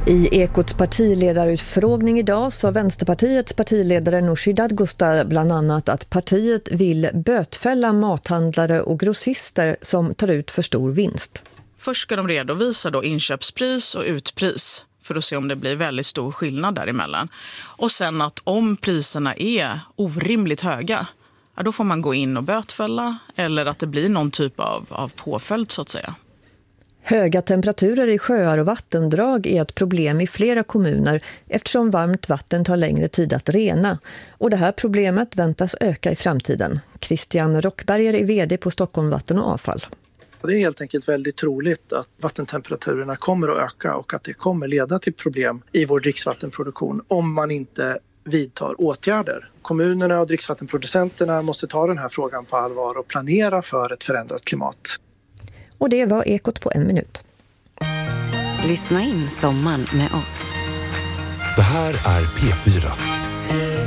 I Ekots partiledarutfrågning idag sa Vänsterpartiets partiledare Nooshi Dadgostar bland annat att partiet vill bötfälla mathandlare och grossister som tar ut för stor vinst. Först ska de redovisa då inköpspris och utpris för att se om det blir väldigt stor skillnad däremellan. Och sen att om priserna är orimligt höga, ja, då får man gå in och bötfälla eller att det blir någon typ av påföljd så att säga. Höga temperaturer i sjöar och vattendrag är ett problem i flera kommuner eftersom varmt vatten tar längre tid att rena. Och det här problemet väntas öka i framtiden. Christian Rockberger är vd på Stockholm Vatten och Avfall. Det är helt enkelt väldigt troligt att vattentemperaturerna kommer att öka och att det kommer leda till problem i vår dricksvattenproduktion om man inte vidtar åtgärder. Kommunerna och dricksvattenproducenterna måste ta den här frågan på allvar och planera för ett förändrat klimat. Och det var Ekot på 1 minut. Lyssna in sommaren med oss. Det här är P4.